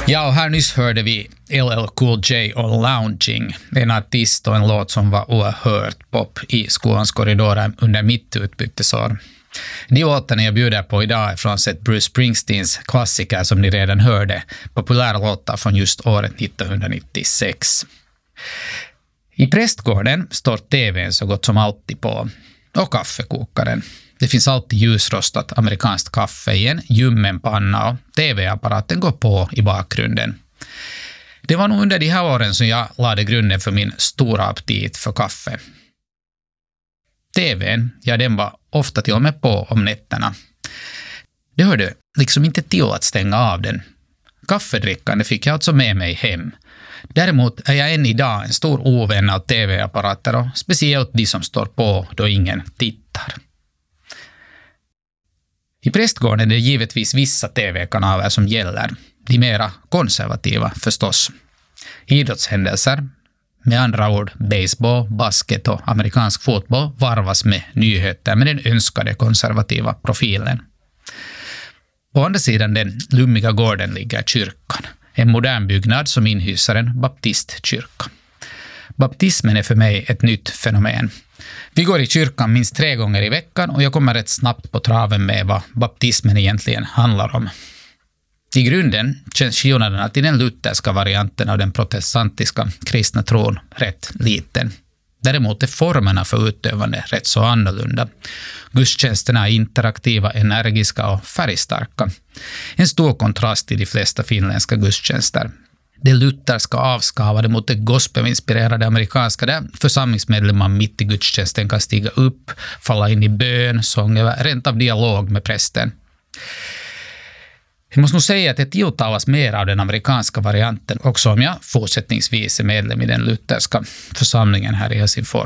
Ja, och här nyss hörde vi LL Cool J och Lounging, en artist och en låt som var oerhört pop i skolans korridorer under mitt utbytesår. De låtarna jag bjuder på idag är från sett Bruce Springsteens klassiker som ni redan hörde, populära låtar från just året 1996. I prästgården står tvn så gott som alltid på, och kaffekokaren. Det finns alltid ljusrostat amerikanskt kaffe i en ljummen panna och tv-apparaten går på i bakgrunden. Det var nog under de här åren som jag lade grunden för min stora aptit för kaffe. TVn, ja, den var ofta till och med på om nätterna. Det hörde liksom inte till att stänga av den. Kaffedrickande fick jag alltså med mig hem. Däremot är jag än idag en stor ovän av tv-apparater och speciellt de som står på då ingen tittar. I prästgården är det givetvis vissa tv-kanaler som gäller, de mera konservativa förstås. Idrottshändelser, med andra ord baseball, basket och amerikansk fotboll varvas med nyheter med den önskade konservativa profilen. På andra sidan den lummiga gården ligger kyrkan, en modern byggnad som inhyser en baptistkyrka. Baptismen är för mig ett nytt fenomen. Vi går i kyrkan minst 3 gånger i veckan och jag kommer rätt snabbt på traven med vad baptismen egentligen handlar om. I grunden känns skillnaderna till den lutherska varianten av den protestantiska kristna tron rätt liten. Däremot är formerna för utövande rätt så annorlunda. Gudstjänsterna är interaktiva, energiska och färgstarka. En stor kontrast till de flesta finländska gudstjänster. Det lutherska avskavade mot det gospelinspirerade amerikanska där församlingsmedlemmar mitt i gudstjänsten kan stiga upp, falla in i bön, sång eller rent av dialog med prästen. Jag måste nog säga att det tilltalas mer av den amerikanska varianten också om jag fortsättningsvis är medlem i den lutherska församlingen här i Helsingfors.